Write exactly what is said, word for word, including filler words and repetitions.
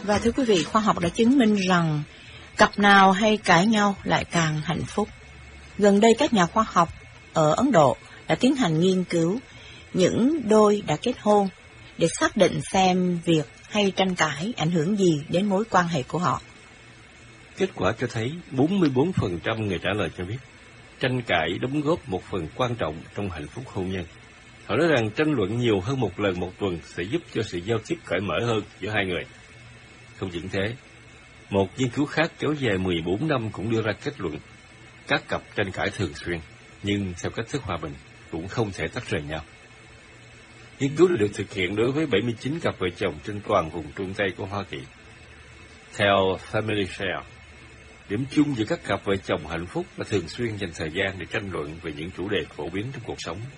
Và thưa quý vị, khoa học đã chứng minh rằng cặp nào hay cãi nhau lại càng hạnh phúc. Gần đây các nhà khoa học ở Ấn Độ đã tiến hành nghiên cứu những đôi đã kết hôn để xác định xem việc hay tranh cãi ảnh hưởng gì đến mối quan hệ của họ. Kết quả cho thấy bốn mươi bốn phần trăm người trả lời cho biết tranh cãi đóng góp một phần quan trọng trong hạnh phúc hôn nhân. Họ nói rằng tranh luận nhiều hơn một lần một tuần sẽ giúp cho sự giao tiếp cởi mở hơn giữa hai người. Không chỉ thế, một nghiên cứu khác kéo dài mười bốn năm cũng đưa ra kết luận các cặp tranh cãi thường xuyên, nhưng theo cách thức hòa bình, cũng không thể tách rời nhau. Nghiên cứu đã được thực hiện đối với bảy mươi chín cặp vợ chồng trên toàn vùng Trung Tây của Hoa Kỳ. Theo Family Share, điểm chung giữa các cặp vợ chồng hạnh phúc là thường xuyên dành thời gian để tranh luận về những chủ đề phổ biến trong cuộc sống.